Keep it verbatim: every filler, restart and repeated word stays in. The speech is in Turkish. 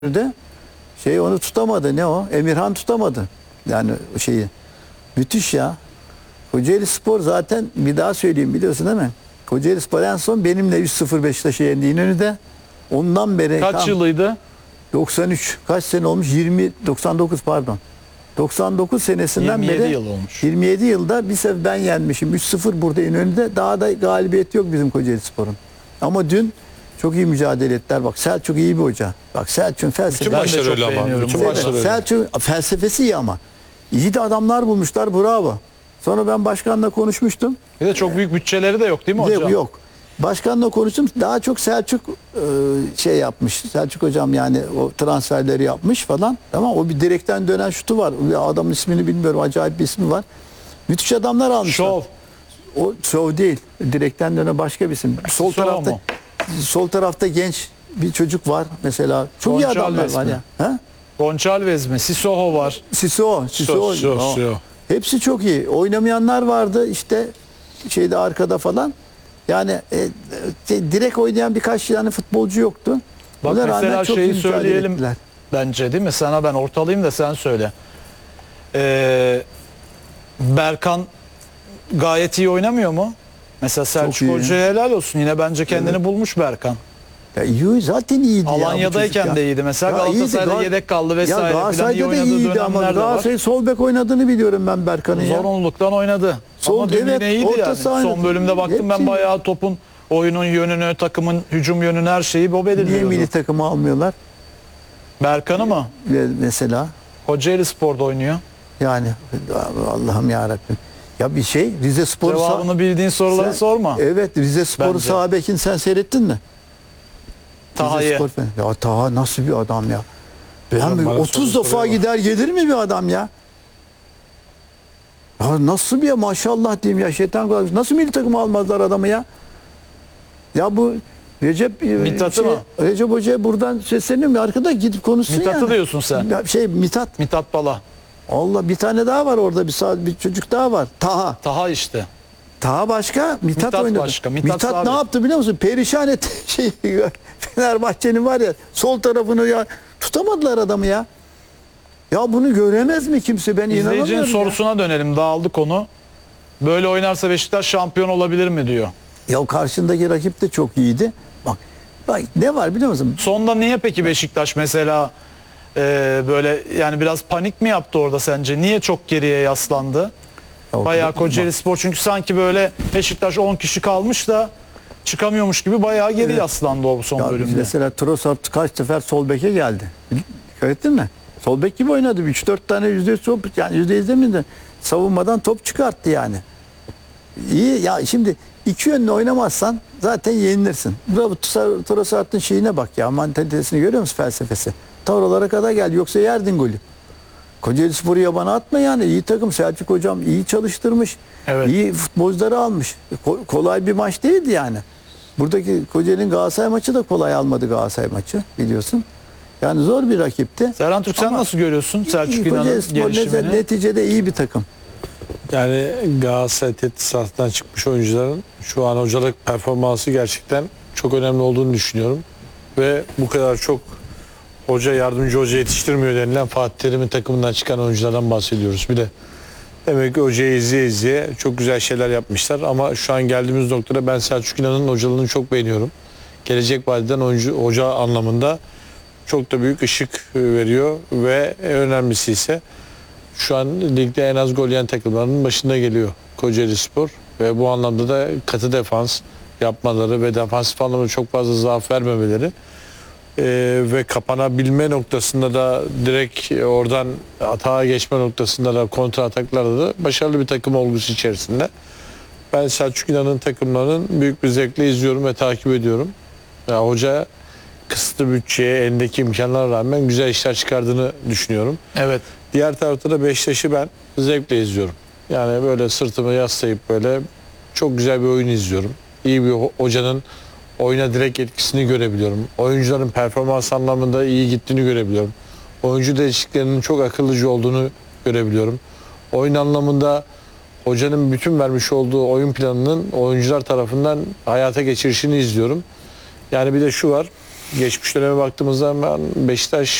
de şey onu tutamadı. Ne o? Emirhan tutamadı. Yani şeyi. Müthiş ya. Kocaeli Spor zaten bir daha söyleyeyim biliyorsun değil mi? Kocaeli Spor en son benimle üç sıfır Beşiktaş'a yendi İnönü'de. Ondan beri Kaç tam yılıydı? doksan üç. Kaç sene olmuş? yirmi doksan dokuz pardon. doksan dokuz senesinden yirmi yedi beri yıl olmuş. yirmi yedi yılda bir sefer ben yenmişim. üç sıfır burada İnönü'de. Daha da galibiyet yok bizim Kocaeli Spor'un. Ama dün çok iyi mücadele ettiler. Bak Selçuk iyi bir hoca. Bak Selçuk'un felsefesi. Bütün Ben de maçlar çok öyle ama. beğeniyorum. Bütün Evet, maçlar öyle. Selçuk'un felsefesi iyi ama. İyi de adamlar bulmuşlar. Bravo. Sonra ben başkanla konuşmuştum. Bir de çok büyük bütçeleri de yok değil mi hocam? Yok, yok. Başkanla konuştum. Daha çok Selçuk e, şey yapmış. Selçuk hocam yani o transferleri yapmış falan. Tamam, o bir direkten dönen şutu var. Adamın ismini bilmiyorum. Acayip bir ismi var. Müthiş adamlar almışlar. Şov. O şov değil. Direkten dönen başka bir isim. Sol Şov tarafta mu? sol tarafta genç bir çocuk var mesela. Çok iyi adamlar Gonçalves var mi? ya. Ha? Gonçalves mi? Sissoko var. Siso, Siso. Siso, Aa, Siso. Hepsi çok iyi. Oynamayanlar vardı işte şeyde arkada falan. Yani e, e, direkt oynayan birkaç tane futbolcu yoktu. Bak Ona rağmen mesela çok iyi şeyi mücadele söyleyelim ettiler. bence değil mi? Sana ben ortalayayım da sen söyle. Ee, Berkan gayet iyi oynamıyor mu? Mesela Selçuk iyi. Hoca'ya helal olsun. Yine bence kendini Evet. bulmuş Berkan. Ya iyi, zaten iyiydi ya bu Alanya'dayken çocuk de ya. iyiydi. Mesela Ya iyiydi, Galatasaray'da Gal- yedek kaldı Ya vesaire falan iyi Galatasaray'da da oynadığı iyiydi ama dönemler de var. Galatasaray sol bek oynadığını biliyorum ben Berkan'ın ya. Zorunluluktan oynadı. Sol, Ama dün evet, yine iyiydi orta yani. saha Son oynadı. bölümde baktım ben Hepsi- bayağı topun oyunun yönünü, takımın hücum yönünü her şeyi o Niye belirliyordu. milli takımı almıyorlar? Berkan'ı mı? Ve mesela Kocaeli Spor'da oynuyor. yani Allah'ım yarabbim. Ya bir şey Rize Spor Cevabını bildiğin soruları Sen- sorma. Evet, Rize Spor'u Bence. sağ bekin sen seyrettin mi? Rize Taha'yı. Spor falan. Ya Taha nasıl bir adam ya? Ben Hocam bana otuz soru defa soruyorlar. gider gelir mi bir adam ya? Ya nasıl bir maşallah diyeyim ya, şeytan kadar. Nasıl milli takımı almazlar adamı ya? Ya bu Recep Mithat'ı mı? Recep Hoca'ya buradan sesleniyorum ya, arkada gidip konuşsun Mithat'ı yani. diyorsun sen. Ya şey Mithat. Mithat Bala. Allah, bir tane daha var orada, bir sağ, bir çocuk daha var. Taha. Taha işte. Taha başka, Mithat, Mithat oynadı. başka, Mithat Mithat sabit. ne yaptı biliyor musun? Perişan etti şey Fenerbahçe'nin var ya sol tarafını ya tutamadılar adamı ya. Ya bunu göremez mi kimse? Ben İzleyicinin inanamıyorum ya. sorusuna dönelim. Dağıldı konu. Böyle oynarsa Beşiktaş şampiyon olabilir mi diyor. Ya karşındaki rakip de çok iyiydi. Bak, bak ne var biliyor musun? Sonda niye peki Beşiktaş mesela e, böyle yani biraz panik mi yaptı orada sence? Niye çok geriye yaslandı? Ya Bayağı bak- Kocaeli Spor çünkü sanki böyle Beşiktaş on kişi kalmış da çıkamıyormuş gibi bayağı geri yaslandı o son Ya bölümde. mesela Trossard kaç sefer sol beke geldi. Dikkat ettin mi? Sol bek gibi oynadı. üç dört tane yüzde yüz top, yani yüzde yüz demeyeyim de savunmadan top çıkarttı yani. İyi ya, şimdi iki yönlü oynamazsan zaten yenilirsin. Bravo, Trossard'ın şeyine bak ya, mantalitesini görüyor musun, felsefesi? Ta oralara kadar gel, yoksa yerdin golü. Kocaeli Spor'u yabana atma yani. İyi takım, Selçuk hocam iyi çalıştırmış. Evet. İyi futbolcuları almış. Ko- kolay bir maç değildi yani. Buradaki Kocaeli'nin Galatasaray maçı da kolay almadı, Galatasaray maçı biliyorsun. Yani zor bir rakipti. Serhan Türk sen Ama nasıl görüyorsun Selçuk İnan'ın Kocaeli Spor gelişimini? netice- neticede iyi bir takım. Yani Galatasaray tesisatından çıkmış oyuncuların şu an hocalık performansı gerçekten çok önemli olduğunu düşünüyorum. Ve bu kadar çok hoca yardımcı hoca yetiştirmiyor denilen Fatih Terim'in takımından çıkan oyunculardan bahsediyoruz. Bir de demek ki hocayı izleye izleye çok güzel şeyler yapmışlar. Ama şu an geldiğimiz noktada ben Selçuk İnan'ın hocalığını çok beğeniyorum. Gelecek vadeden oyuncu, hoca anlamında çok da büyük ışık veriyor ve en önemlisi ise şu an ligde en az gol yiyen takımların başında geliyor Kocaeli Spor ve bu anlamda da katı defans yapmaları ve defansif anlamda çok fazla zaaf vermemeleri ee, ve kapanabilme noktasında da direkt oradan atağa geçme noktasında da kontra ataklarda da başarılı bir takım olgusu içerisinde. Ben Selçuk İnan'ın takımlarının büyük bir zevkle izliyorum ve takip ediyorum. Ya, hoca kısıtlı bütçeye, elindeki imkanlara rağmen güzel işler çıkardığını düşünüyorum. Evet. Diğer tarafta da Beşiktaş'ı ben zevkle izliyorum. Yani böyle sırtımı yaslayıp böyle çok güzel bir oyun izliyorum. İyi bir ho- hocanın oyuna direkt etkisini görebiliyorum. Oyuncuların performans anlamında iyi gittiğini görebiliyorum. Oyuncu değişikliklerinin çok akıllıca olduğunu görebiliyorum. Oyun anlamında hocanın bütün vermiş olduğu oyun planının oyuncular tarafından hayata geçirişini izliyorum. Yani bir de şu var. geçmiş döneme baktığımızda ben Beşiktaş